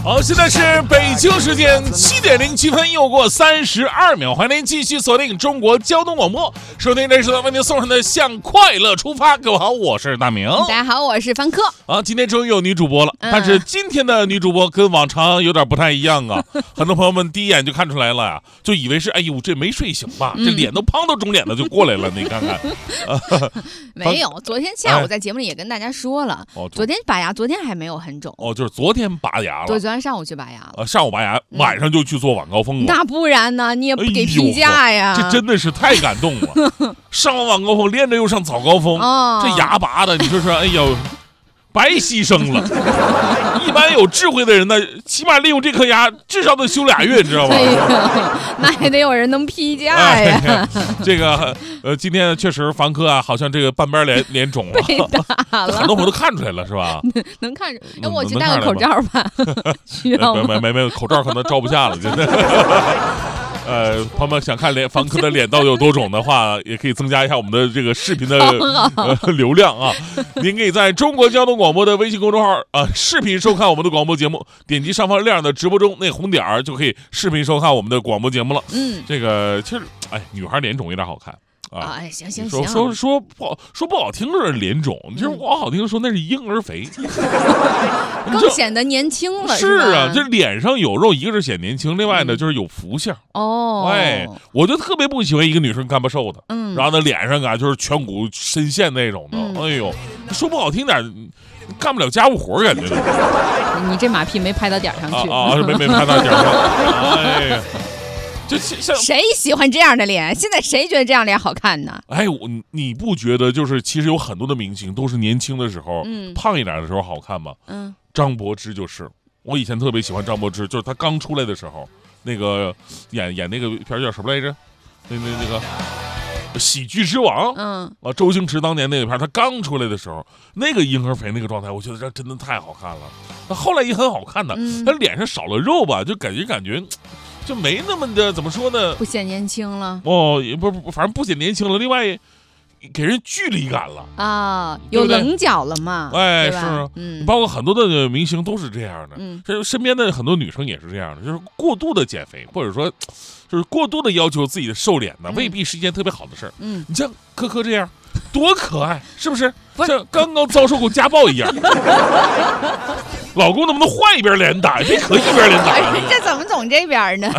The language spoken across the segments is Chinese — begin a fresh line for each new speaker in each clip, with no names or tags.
好，现在是北京时间7:07，又过32秒，欢迎您继续锁定中国交通广播，收听这时段为您送上的向快乐出发。各位好，我是大明。
大家好，我是方科。
今天终于有女主播了，但是今天的女主播跟往常有点不太一样啊。很多朋友们第一眼就看出来了呀，就以为是哎呦这没睡醒吧，这脸都胖到肿脸了就过来了，你看看。
没有，昨天下午在节目里也跟大家说了，昨天拔牙，昨天还没有很肿。
就是昨天拔牙了。
对，昨天上午去拔牙了。
上午拔牙，晚上就去做晚高峰了。
那不然呢？你也不给批假呀？
这真的是太感动了。上完晚高峰，连着又上早高峰，这牙拔的，你说说，哎呦，白牺牲了。一般有智慧的人呢，起码利用这颗牙，至少得修2月，知道吧？
那还得有人能批假呀。
这个今天确实房科啊，好像这个半边脸肿了，
被打了，
很多朋友都看出来了，是吧？
能看着，要不我去戴个口罩吧？需要吗？
没有，口罩可能罩不下了，真的。朋友们想看房科的脸到底有多肿的话，也可以增加一下我们的这个视频的流量啊。您可以在中国交通广播的微信公众号视频收看我们的广播节目，点击上方亮的直播中那红点儿就可以视频收看我们的广播节目了。这个其实女孩脸肿有点好看。
行，
说不好听是脸肿，就是我好听说那是婴儿肥，
更显得年轻了。
是啊，这脸上有肉，一个是显年轻，另外呢就是有福相。我就特别不喜欢一个女生干巴瘦的，然后呢脸上啊就是颧骨深陷那种的，哎呦，说不好听点，干不了家务活感觉。
你这马屁没拍到点上去
没拍到点上。哎呀。
谁喜欢这样的脸？现在谁觉得这样脸好看呢？
你不觉得就是其实有很多的明星都是年轻的时候，胖一点的时候好看吗？张柏芝就是，我以前特别喜欢张柏芝，就是她刚出来的时候，那个演那个片叫什么来着？那个喜剧之王，周星驰当年那个片，他刚出来的时候，那个婴儿肥那个状态，我觉得这真的太好看了。他后来也很好看的，他脸上少了肉吧，就感觉。就没那么的怎么说呢？
不显年轻了
也不，反正不显年轻了。另外，给人距离感了啊，
有棱角了嘛？
是啊，包括很多的明星都是这样的。这身边的很多女生也是这样的，就是过度的减肥，或者说就是过度的要求自己的瘦脸呢，未必是一件特别好的事儿。你像柯柯这样，多可爱，是不是？像刚刚遭受过家暴一样。老公能不能换一边脸打？别可一边脸打。
这怎么总这边呢？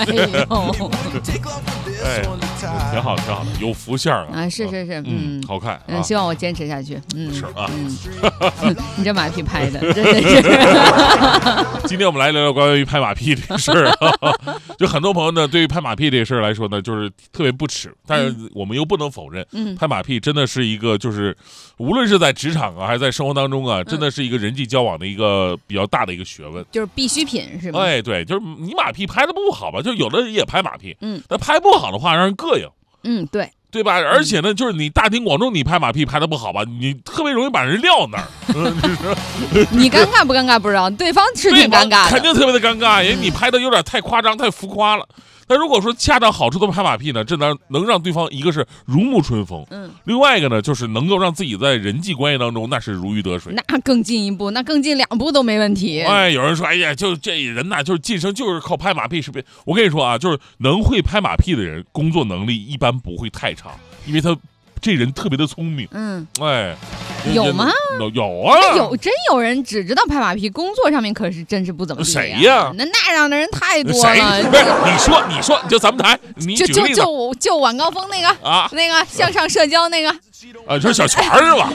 挺好的，有福相啊！
是，
好看。
希望我坚持下去。
是啊，
你这马屁拍的真的是。
今天我们来聊聊关于拍马屁这事儿。就很多朋友呢，对于拍马屁这事儿来说呢，就是特别不耻，但是我们又不能否认，拍马屁真的是一个，就是无论是在职场啊，还是在生活当中啊，真的是一个人际交往的一个比较大的一个学问，
就是必需品，是吗？
对，就是你马屁拍的不好吧，就有的人也拍马屁，但拍不好的话让人膈应，对吧？而且呢，就是你大庭广众你拍马屁拍的不好吧，你特别容易把人撂那儿。
你尴尬不尴尬不知道，对方是挺尴尬的，
肯定特别的尴尬，因为你拍的有点太夸张、太浮夸了。但如果说恰到好处的拍马屁呢，这能让对方一个是如沐春风，另外一个呢就是能够让自己在人际关系当中那是如鱼得水，
那更进一步，那更进2步都没问题。
有人说，哎呀，就这人呐，就是晋升就是靠拍马屁，是不是？我跟你说啊，就是能会拍马屁的人，工作能力一般不会太差，因为他这人特别的聪明。
有吗？
有啊，
真有人只知道拍马屁，工作上面可是真是不怎么地。
谁呀？
那样的人太多了。
不是你说，就咱们台，你举个例子，
就晚高峰那个那个向上社交那个
就是小泉是吧？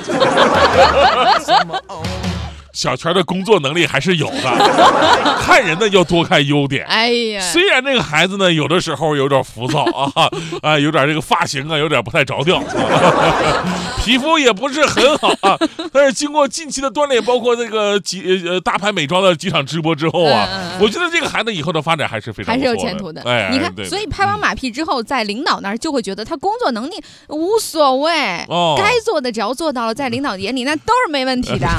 小泉的工作能力还是有的，看人呢要多看优点。虽然那个孩子呢有的时候有点浮躁有点这个发型有点不太着调，皮肤也不是很好但是经过近期的锻炼，包括那个大牌美妆的几场直播之后我觉得这个孩子以后的发展还是非常不错的，
还是有前途的。你看，所以拍完马屁之后，在领导那儿就会觉得他工作能力无所谓，该做的只要做到了，在领导眼里那都是没问题的。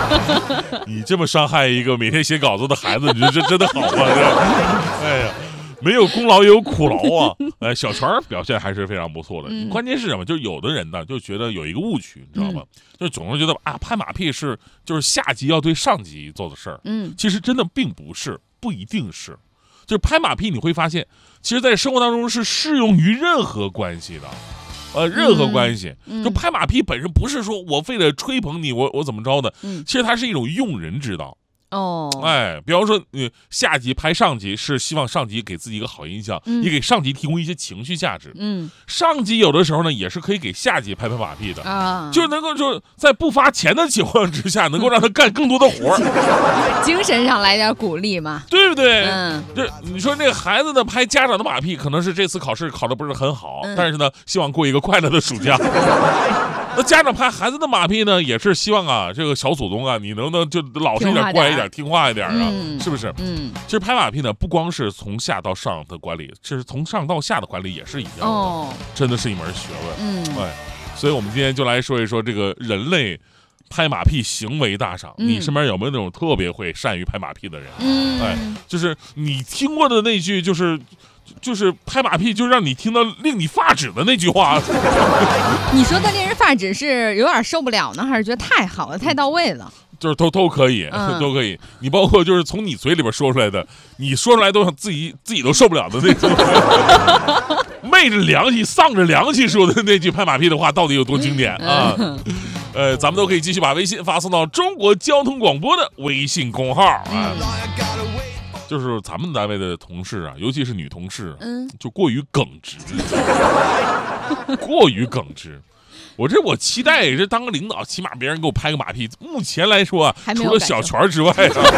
你这么伤害一个每天写稿子的孩子，你说这真的好吗？哎呀， 没有功劳也有苦劳啊。小泉表现还是非常不错的。关键是什么？就是有的人呢就觉得有一个误区，你知道吗？就总是觉得啊，拍马屁就是下级要对上级做的事儿。其实真的并不是，不一定是。就是拍马屁，你会发现，其实在生活当中是适用于任何关系的。任何关系，就拍马屁本身不是说我为了吹捧你，我怎么着的，其实它是一种用人之道。比方说下级拍上级是希望上级给自己一个好印象，也给上级提供一些情绪价值。上级有的时候呢也是可以给下级拍马屁的啊，就能够就在不发钱的情况之下，能够让他干更多的活儿，
精神上来点鼓励嘛，
对不对？这你说那个孩子呢拍家长的马屁，可能是这次考试考得不是很好，但是呢希望过一个快乐的暑假。那家长拍孩子的马屁呢，也是希望啊，这个小祖宗啊，你能不能就老实一点、乖一点、听话一点啊？是不是？其实拍马屁呢，不光是从下到上的管理，其实从上到下的管理也是一样的，真的是一门学问。所以我们今天就来说一说这个人类拍马屁行为大赏。你身边有没有那种特别会善于拍马屁的人？就是你听过的那句，就是拍马屁就让你听到令你发指的那句话。
你说的令人发指是有点受不了呢，还是觉得太好了、太到位了？
就是都可以，都可以。你包括就是从你嘴里边说出来的，你说出来都想自己都受不了的那种。昧着良心、丧着良心说的那句拍马屁的话，到底有多经典啊？咱们都可以继续把微信发送到中国交通广播的微信公号啊。就是咱们单位的同事啊，尤其是女同事，就过于耿直，过于耿直。我期待也是当个领导，起码别人给我拍个马屁。目前来说啊，除了小泉之外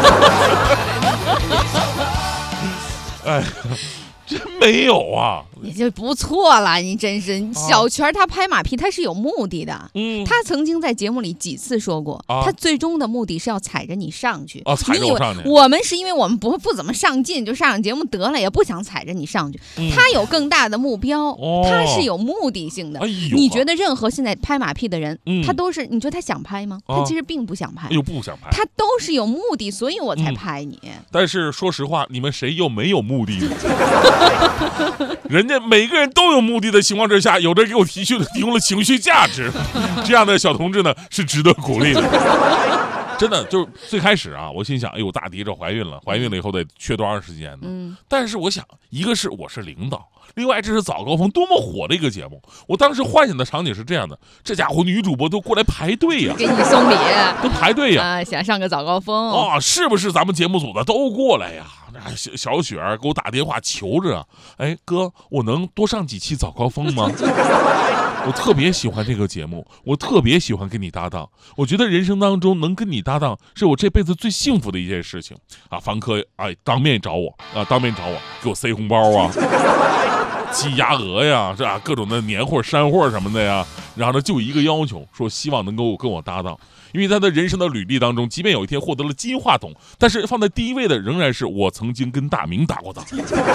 哎。真没有啊，
你就不错了，你真是小泉他拍马屁他是有目的的，他曾经在节目里几次说过，他最终的目的是要踩着你上去。
踩着我上去。
我们是因为我们不怎么上进，就上节目得了，也不想踩着你上去。他有更大的目标，他是有目的性的。你觉得任何现在拍马屁的人，他都是你觉得他想拍吗？他其实并不想拍，
不想拍，
他都是有目的，所以我才拍你。
但是说实话，你们谁又没有目的呢？人家每个人都有目的的情况之下，有的给我提供了情绪价值，这样的小同志呢是值得鼓励的。真的，就是最开始啊，我心想，哎呦，大迪这怀孕了以后得缺多长时间呢？但是我想，一个是我是领导，另外这是早高峰多么火的一个节目，我当时幻想的场景是这样的，这家伙女主播都过来排队呀，
给你送礼，
都排队呀，
想上个早高峰
啊，是不是咱们节目组的都过来呀？小雪给我打电话求着，哎哥，我能多上几期早高峰吗？我特别喜欢这个节目，我特别喜欢跟你搭档，我觉得人生当中能跟你搭档是我这辈子最幸福的一件事情啊！方科当面找我，给我塞红包啊，鸡鸭鹅呀，是吧？各种的年货山货什么的呀，然后呢就一个要求，说希望能够跟我搭档。因为他的人生的履历当中，即便有一天获得了金话筒，但是放在第一位的仍然是我曾经跟大明打过档。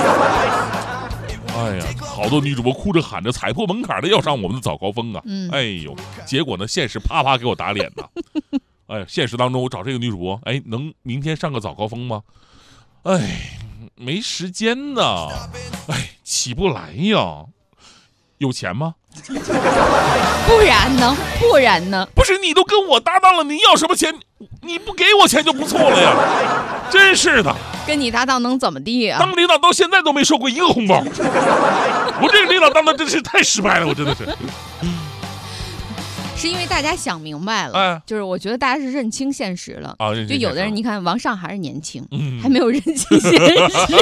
哎呀，好多女主播哭着喊着踩破门槛的要上我们的早高峰啊！哎呦，结果呢，现实啪啪给我打脸呐！哎，现实当中我找这个女主播，能明天上个早高峰吗？没时间呢，起不来呀。有钱吗？
不然呢？
不是你都跟我搭档了，你要什么钱？你不给我钱就不错了呀！真是的，
跟你搭档能怎么地啊？
当领导到现在都没收过一个红包，我这个领导当的真是太失败了，我真的是。
是因为大家想明白了，就是我觉得大家是认清现实了啊。就有的人，你看王上还是年轻，还没有认清现实。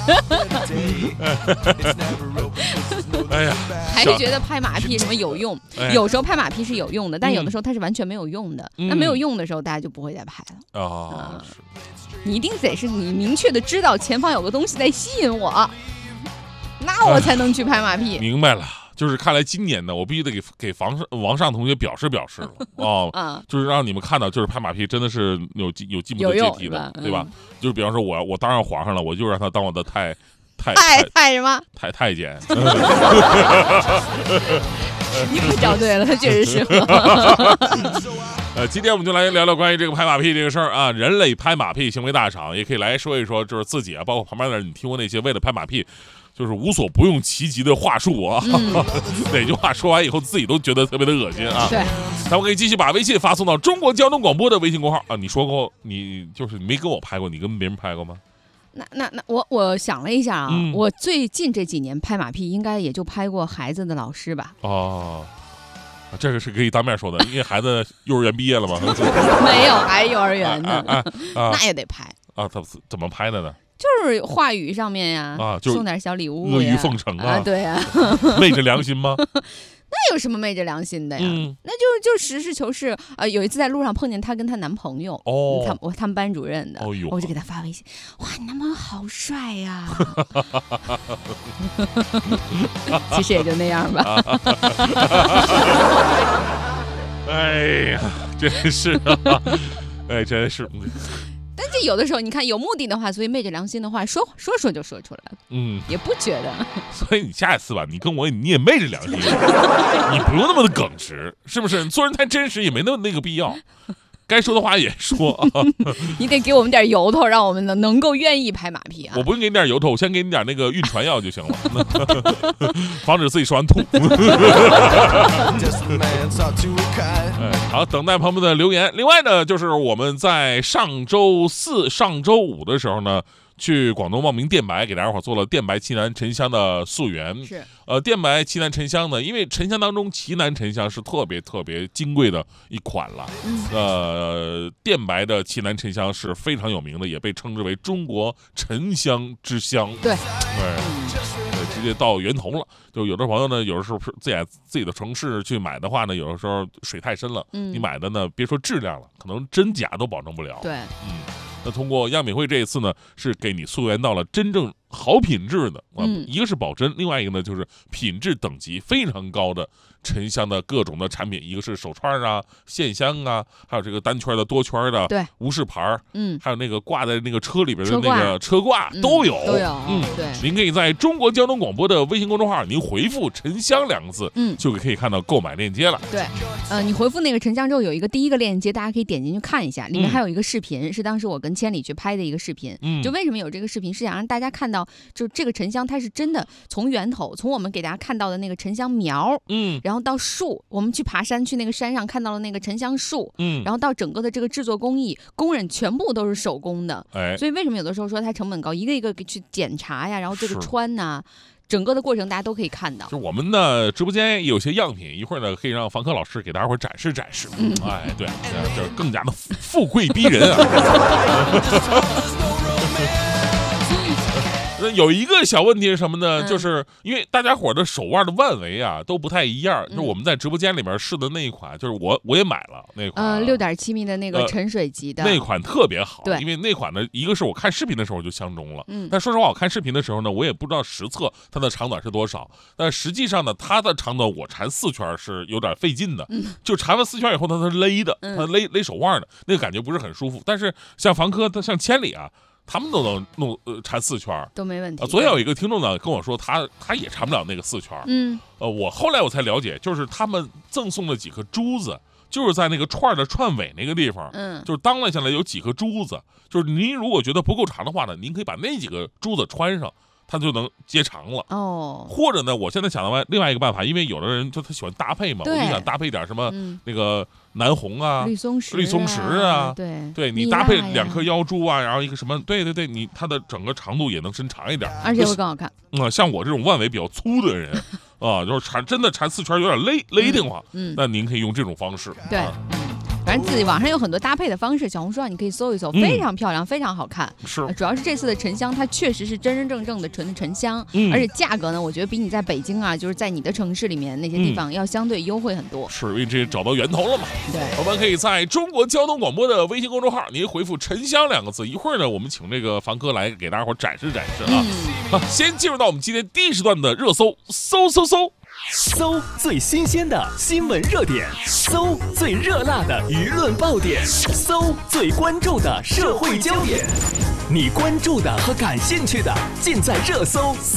哎呀，
还是觉得拍马屁什么有用，有时候拍马屁是有用的，但有的时候它是完全没有用的。那没有用的时候，大家就不会再拍了啊。你一定得是你明确的知道前方有个东西在吸引我，那我才能去拍马屁。
明白了。就是看来今年呢，我必须得给王上同学表示了哦，就是让你们看到，就是拍马屁真的是有进步的阶梯的，对吧？就是比方说我当上皇上了，我就让他当我的太
什么
太监。
你可找对了，他确实适合。
今天我们就来聊聊关于这个拍马屁这个事儿啊，人类拍马屁行为大赏，也可以来说一说，就是自己啊，包括旁边的人，你听过那些为了拍马屁，就是无所不用其极的话术啊，哪句话说完以后自己都觉得特别的恶心啊。
对，
咱们可以继续把微信发送到中国交通广播的微信公号啊。你说过你就是没跟我拍过，你跟别人拍过吗？
那我想了一下啊，我最近这几年拍马屁，应该也就拍过孩子的老师吧。
哦。这个是可以当面说的，因为孩子幼儿园毕业了吗？
没有，还幼儿园呢，那也得拍
啊。他怎么拍的呢？
就是话语上面呀，
就
送点小礼物，
阿谀奉承啊，
对呀，
昧着良心吗？
那有什么昧着良心的呀？那就实事求是。有一次在路上碰见她跟她男朋友，他们班主任的，我就给她发微信，哇，你男朋友好帅呀！其实也就那样吧。
哎呀，真是啊，哎，真是。
但这有的时候，你看有目的的话，所以昧着良心的话说就说出来了，也不觉得。
所以你下一次吧，你跟我你也昧着良心，你不用那么的耿直，是不是？做人太真实也没那个必要，该说的话也说啊。
你得给我们点由头，让我们能够愿意拍马屁啊。
我不用给你点由头，我先给你点那个晕船药就行了，防止自己说完吐。好，等待朋友们的留言。另外呢，就是我们在上周4、上周5的时候呢，去广东茂名电白给大家伙做了电白奇楠沉香的溯源。
是，
电白奇楠沉香呢，因为沉香当中奇楠沉香是特别特别金贵的一款了。电白的奇楠沉香是非常有名的，也被称之为中国沉香之乡。
对，
直接到源头了。就有的朋友呢，有的时候自己的城市去买的话呢，有的时候水太深了，你买的呢，别说质量了，可能真假都保证不了。
对，
那通过央美会这一次呢，是给你溯源到了真正好品质的一个是保真，另外一个呢就是品质等级非常高的沉香的各种的产品，一个是手串啊、线香啊，还有这个单圈的、多圈的，
对，
无饰牌，还有那个挂在那个车里边的那个车挂都有，
对。
您可以在中国交通广播的微信公众号，您回复"沉香"2个字，就可以看到购买链接了。
对，你回复那个沉香之后，有一个第一个链接，大家可以点进去看一下，里面还有一个视频，是当时我跟千里去拍的一个视频。就为什么有这个视频，是想让大家看到，就这个沉香它是真的从源头，从我们给大家看到的那个沉香苗，然后到树，我们去爬山去那个山上看到了那个沉香树，然后到整个的这个制作工艺，工人全部都是手工的，所以为什么有的时候说它成本高，一个一个去检查呀，然后这个穿呐，整个的过程大家都可以看到。
就我们的直播间也有些样品，一会儿呢可以让房科老师给大家伙展示展示。哎，对，就是更加的富贵逼人啊。有一个小问题是什么呢？就是因为大家伙的手腕的腕围啊都不太一样。就我们在直播间里面试的那一款，就是我也买了那款
，6.7米的那个沉水级的，
那款特别好。
对，
因为那款呢，一个是我看视频的时候我就相中了，但说实话，我看视频的时候呢，我也不知道实测它的长短是多少。但实际上呢，它的长短我缠4圈是有点费劲的，就缠完4圈以后，它是勒的，它勒手腕的，那个感觉不是很舒服。但是像房科，像千里啊。他们都能弄缠4圈
都没问题。
昨天有一个听众呢跟我说，他也缠不了那个4圈。我后来我才了解，就是他们赠送了几颗珠子，就是在那个串的串尾那个地方，就是当了下来有几颗珠子，就是您如果觉得不够长的话呢，您可以把那几个珠子穿上。它就能接长了或者呢，我现在想到另外一个办法，因为有的人就他喜欢搭配嘛，我就想搭配点什么那个南红啊、
绿松石
啊，对你搭配2颗腰珠啊，然后一个什么，对，你它的整个长度也能伸长一点，
而且会更好看。
像我这种腕围比较粗的人就是真的缠4圈有点勒得慌，那您可以用这种方式。
对。反正自己网上有很多搭配的方式，小红书上你可以搜一搜，非常漂亮，非常好看。
是，
主要是这次的沉香，它确实是真正的纯的沉香，而且价格呢，我觉得比你在北京啊，就是在你的城市里面那些地方要相对优惠很多。
是，因为这找到源头了嘛。
对，
我们可以在中国交通广播的微信公众号，您回复"沉香"2个字，一会儿呢，我们请这个房哥来给大家伙展示展示啊。好，先进入到我们今天第1时段的热搜，
搜最新鲜的新闻热点，搜最热辣的舆论爆点，搜最关注的社会焦点。你关注的和感兴趣的，尽在热搜